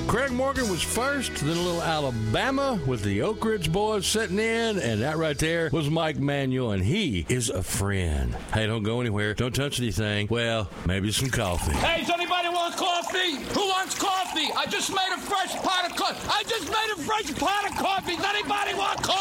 Craig Morgan was first, then a little Alabama with the Oak Ridge Boys sitting in, and that right there was Mike Manuel, and he is a friend. Hey, don't go anywhere. Don't touch anything. Well, maybe some coffee. Hey, does anybody want coffee? Who wants coffee? I just made a fresh pot of coffee. Does anybody want coffee?